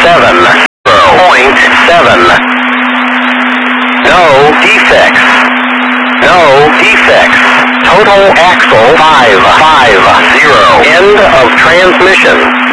No defects. No defects. Total axle 550. End of transmission.